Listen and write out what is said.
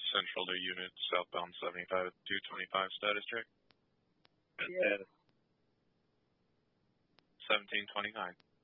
Central to unit, southbound 75 225 status check. Yeah. 1729.